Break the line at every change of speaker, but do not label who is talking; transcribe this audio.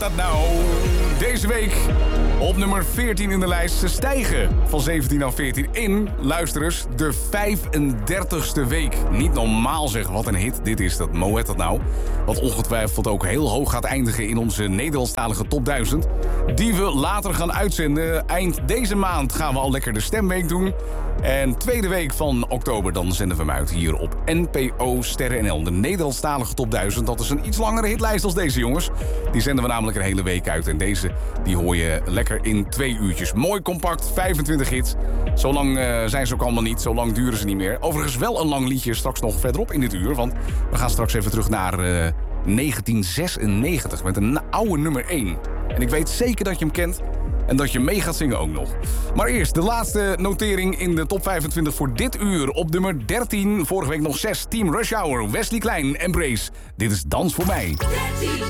Dat nou, deze week op nummer 14 in de lijst. Ze stijgen van 17 naar 14 in, luister eens, de 35ste week. Niet normaal zeg, wat een hit dit is, dat Moet dat nou. Wat ongetwijfeld ook heel hoog gaat eindigen in onze Nederlandstalige top 1000. Die we later gaan uitzenden. Eind deze maand gaan we al lekker de stemweek doen. En tweede week van oktober dan zenden we hem uit hier op NPO Sterren NL. De Nederlandstalige top 1000. Dat is een iets langere hitlijst als deze jongens. Die zenden we namelijk een hele week uit. En deze die hoor je lekker in 2 uurtjes. Mooi compact, 25 hits. Zo lang zijn ze ook allemaal niet. Zo lang duren ze niet meer. Overigens wel een lang liedje straks nog verderop in dit uur. Want we gaan straks even terug naar 1996 met een oude nummer 1. En ik weet zeker dat je hem kent. En dat je mee gaat zingen ook nog. Maar eerst de laatste notering in de top 25 voor dit uur. Op nummer 13, vorige week nog 6. Team Rush Hour, Wesley Klein en Brace. Dit is Dans voor mij.
13.